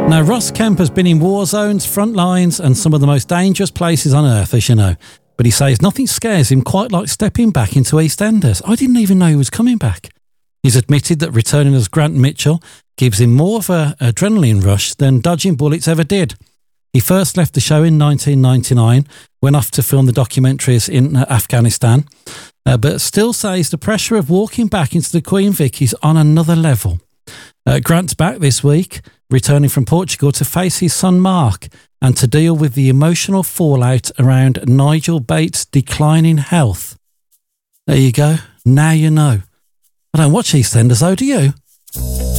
Now, Ross Kemp has been in war zones, front lines and some of the most dangerous places on earth, as you know. But he says nothing scares him quite like stepping back into EastEnders. I didn't even know he was coming back. He's admitted that returning as Grant Mitchell gives him more of an adrenaline rush than dodging bullets ever did. He first left the show in 1999, went off to film the documentaries in Afghanistan, but still says the pressure of walking back into the Queen Vic is on another level. Grant's back this week, returning from Portugal to face his son Mark and to deal with the emotional fallout around Nigel Bates' declining health. There you go. Now you know. I don't watch EastEnders though, do you?